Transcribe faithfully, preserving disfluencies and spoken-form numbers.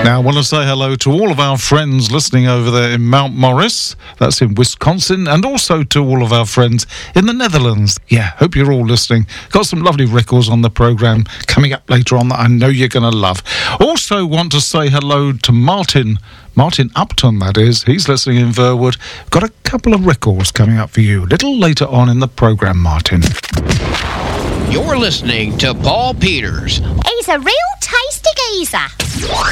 Now, I want to say hello to all of our friends listening over there in Mount Morris, that's in Wisconsin, and also to all of our friends in the Netherlands. Yeah, hope you're all listening. Got some lovely records on the programme coming up later on that I know you're going to love. Also want to say hello to Martin, Martin Upton, that is. He's listening in Verwood. Got a couple of records coming up for you a little later on in the programme, Martin. You're listening to Paul Peters. He's a real tasty geezer.